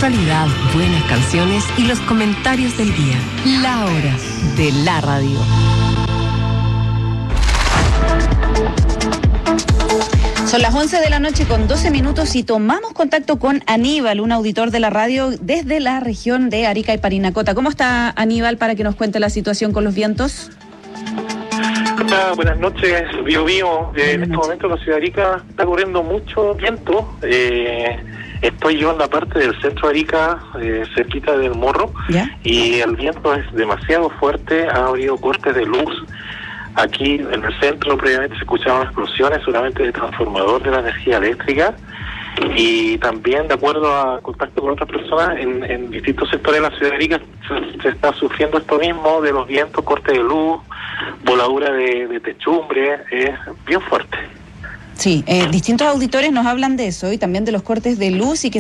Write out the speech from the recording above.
Actualidad, buenas canciones y los comentarios del día. La Hora de la Radio. Son las 11 de la noche con 12 minutos y tomamos contacto con Aníbal, un auditor de la radio desde la región de Arica y Parinacota. ¿Cómo está Aníbal para que nos cuente la situación con los vientos? Hola, buenas noches, Bio. En este momento la ciudad de Arica está corriendo mucho viento. Estoy yo en la parte del centro de Arica, cerquita del Morro, ¿ya? Y el viento es demasiado fuerte, ha habido cortes de luz. Aquí en el centro previamente se escuchaban explosiones solamente de transformador de la energía eléctrica, y también, de acuerdo a contacto con otras personas, en distintos sectores de la ciudad de Arica se está sufriendo esto mismo de los vientos, corte de luz, voladura de techumbre, es bien fuerte. Sí, distintos auditores nos hablan de eso y también de los cortes de luz y que